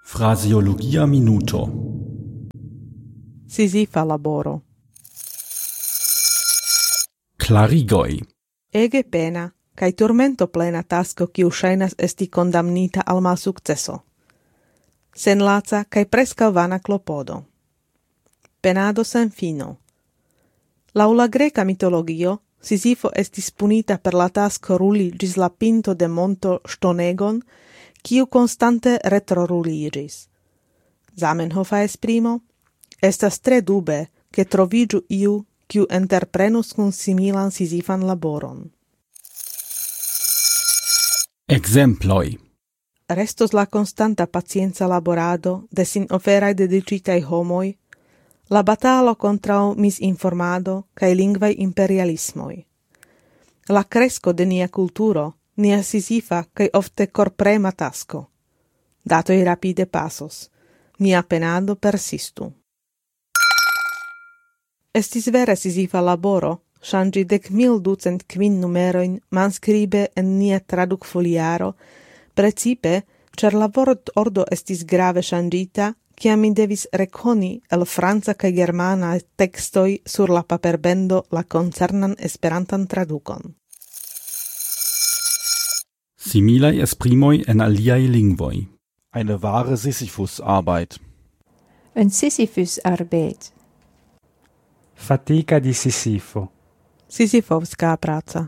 Fraseologia minuto. Sizifa laboro. Klarigoj. Ege pena, kaj turmento plena tasko, kiu ŝajnas esti kondamnita al malsukceso. Senlaca kaj preskaŭ vana klopodo. Penado sen fino. Laŭ la greka mitologio, Sizifo estis punita per la tasko ruli ĝis la pinto de monto ŝtonegon, kiu konstante retroruliĝis. Zamenhofa esprimo estas tre dube, ke troviĝu iu, kiu entreprenus kun similan sizifan laboron. Ekzemploj. Restos la konstanta pacienca laborado de sinoferaj dediĉitaj homoj, la batalo kontraŭ misinformado kaj lingvaj imperialismoj. La kresko de nia kulturo, nia sizifa kaj ofte korprema tasko. Datoj rapide pasos. Mia penado persistu. Estis vere sizifa laboro ŝanĝi 10.205 numerojn manskribe en nia tradukfoliaro, precipe ĉar la vortordo estis grave ŝanĝita, kiam mi devis rekoni el franca kaj germana tekstoj sur la paperbendo la koncernan esperantan tradukon. Similaj esprimoj en aliaj lingvoj. Eine wahre Sisyphus-Arbeit. Een Sisyphus-arbeid. Fatica di Sisifo. Sizifovská práca.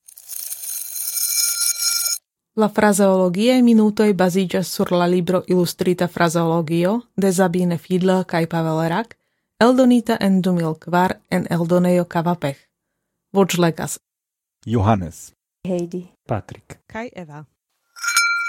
La frazeologiae minutoj baziĝas sur la libro Ilustrita frazeologio de Sabine Fiedler kaj Pavel Rak, eldonita en 2004 en eldonejo Kavapech. Voĉlegas Johannes. Heidi. Patrick. kaj Eva.